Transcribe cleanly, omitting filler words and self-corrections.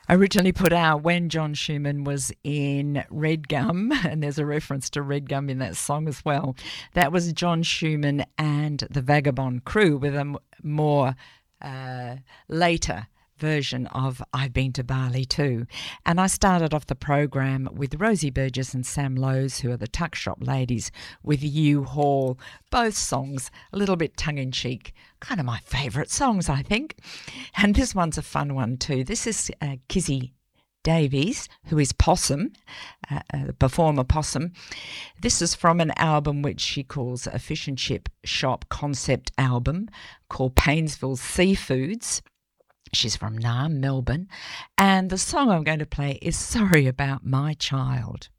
originally put out when John Schumann was in Red Gum, and there's a reference to Red Gum in that song as well. That was John Schumann and the Vagabond Crew with a more later version of I've Been to Bali Too. And I started off the program with Rosie Burgess and Sam Lowe's, who are the Tuck Shop Ladies, with You Haul. Both songs a little bit tongue-in-cheek, kind of my favourite songs, I think. And this one's a fun one too. This is Kizzy Davies, who is Possum, the performer Possum. This is from an album which she calls a fish and chip shop concept album called Painesville Seafoods. She's from Naarm, Melbourne, and the song I'm going to play is Sorry About My Child.